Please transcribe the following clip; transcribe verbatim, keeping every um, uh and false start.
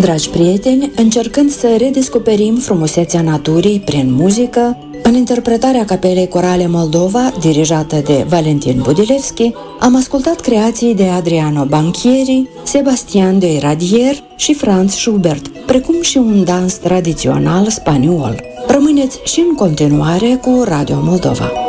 Dragi prieteni, încercând să redescoperim frumusețea naturii prin muzică, în interpretarea Capelei Corale Moldova, dirijată de Valentin Budilevski, am ascultat creații de Adriano Banchieri, Sebastian de Iradier și Franz Schubert, precum și un dans tradițional spaniol. Rămâneți și în continuare cu Radio Moldova.